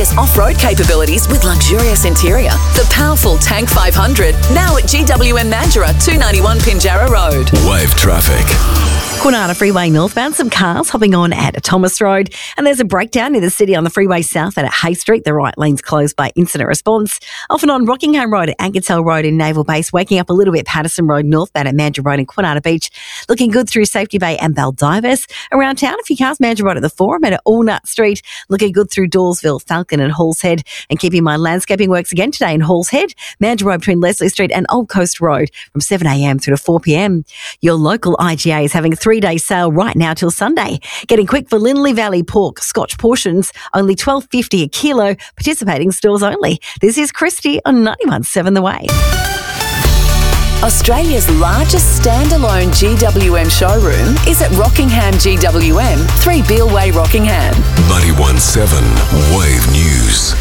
adventurous off-road capabilities with luxurious interior. The powerful Tank 500, now at GWM Mandurah, 291 Pinjarra Road. Wave traffic. Kwinana Freeway northbound, some cars hopping on at Thomas Road, and there's a breakdown near the city on the freeway southbound at Hay Street. The right lane's closed by incident response. Off and on Rockingham Road at Ankertel Road in Naval Base, waking up a little bit Patterson Road northbound at Mandurah Road in Kwinana Beach. Looking good through Safety Bay and Baldivis. Around town, a few cars, Mandurah Road at the Forum and at Allnut Street. Looking good through Dawesville, Falcon and Halls Head. And keeping my landscaping works again today in Halls Head. Mandurah Road between Leslie Street and Old Coast Road from 7am through to 4pm. Your local IGA is having a 3-day sale right now till Sunday. Getting quick for Lindley Valley pork Scotch portions, only $12.50 a kilo, participating stores only. This is Christy on 91.7 The Wave. Australia's largest standalone GWM showroom is at Rockingham GWM, 3 Beale Way, Rockingham. 91.7 Wave News.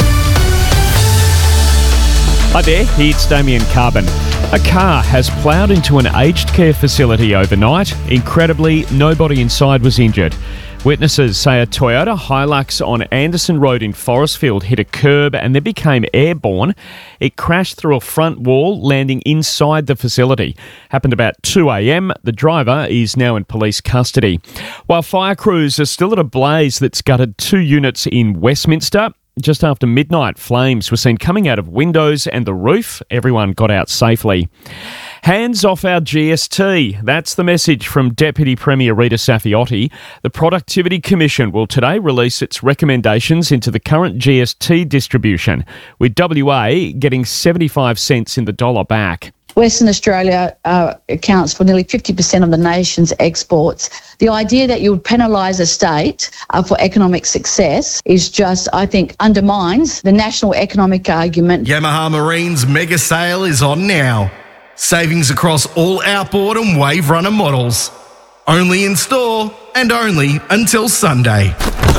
Hi there, it's Damien Carbon. A car has ploughed into an aged care facility overnight. Incredibly, nobody inside was injured. Witnesses say a Toyota Hilux on Anderson Road in Forestfield hit a curb and then became airborne. It crashed through a front wall, landing inside the facility. Happened about 2am. The driver is now in police custody. While fire crews are still at a blaze that's gutted 2 units in Westminster, just after midnight, flames were seen coming out of windows and the roof. Everyone got out safely. Hands off our GST. That's the message from Deputy Premier Rita Safiotti. The Productivity Commission will today release its recommendations into the current GST distribution, with WA getting 75 cents in the dollar back. Western Australia accounts for nearly 50% of the nation's exports. The idea that you would penalise a state for economic success is just, I think, undermines the national economic argument. Yamaha Marine's mega sale is on now. Savings across all outboard and wave runner models. Only in store and only until Sunday.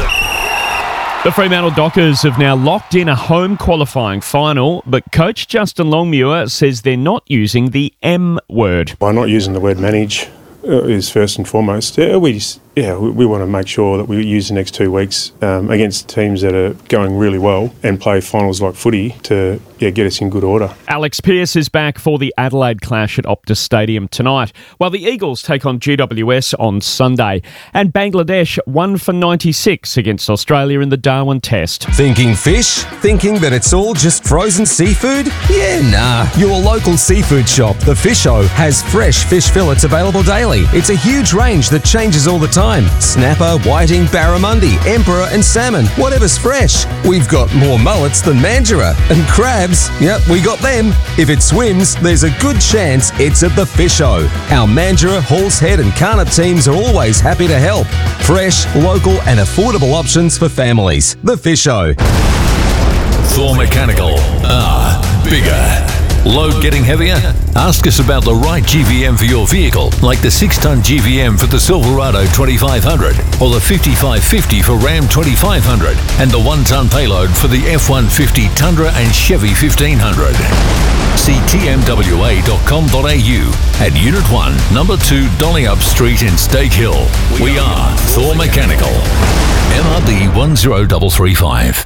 The Fremantle Dockers have now locked in a home qualifying final, but coach Justin Longmuir says they're not using the M word. By not using the word manage is first and foremost. We want to make sure that we use the next 2 weeks against teams that are going really well and play finals like footy to get us in good order. Alex Pearce is back for the Adelaide clash at Optus Stadium tonight, while the Eagles take on GWS on Sunday. And Bangladesh won for 96 against Australia in the Darwin Test. Thinking fish? Thinking that it's all just frozen seafood? Yeah, nah. Your local seafood shop, The Fish-O, has fresh fish fillets available daily. It's a huge range that changes all the time. Snapper, whiting, barramundi, emperor and salmon. Whatever's fresh. We've got more mullets than Mandurah. And crabs, yep, we got them. If it swims, there's a good chance it's at The Fish-O. Our Mandurah, Halls Head and Carnup teams are always happy to help. Fresh, local and affordable options for families. The Fish-O. Thor Mechanical. Bigger. Load getting heavier? Ask us about the right GVM for your vehicle, like the 6-ton GVM for the Silverado 2500 or the 5550 for Ram 2500 and the 1-ton payload for the F-150 Tundra and Chevy 1500. See tmwa.com.au at Unit 1, Number 2 Dollyup Street in Stake Hill. We are Thor Mechanical. MRB 10335.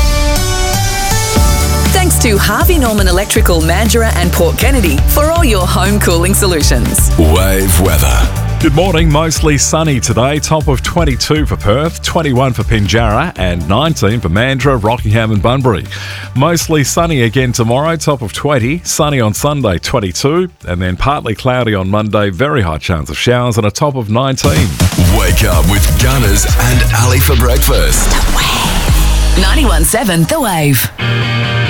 Thanks to Harvey Norman Electrical, Mandurah and Port Kennedy for all your home cooling solutions. Wave weather. Good morning. Mostly sunny today. Top of 22 for Perth, 21 for Pinjarra and 19 for Mandurah, Rockingham and Bunbury. Mostly sunny again tomorrow. Top of 20. Sunny on Sunday, 22. And then partly cloudy on Monday. Very high chance of showers and a top of 19. Wake up with Gunners and Ali for breakfast. The Wave. 91.7 The Wave.